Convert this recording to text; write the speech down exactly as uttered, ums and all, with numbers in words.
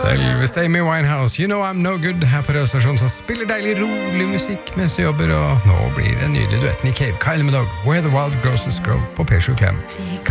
Selveste Amy Winehouse, You Know I'm No Good, her på Rødstasjonen, som spiller deilig, rolig musikk mens du jobber, og nå blir det en nydelig duetten i Cave, Kylie Minogue, Where the Wild Roses Grow, på P sju Klem.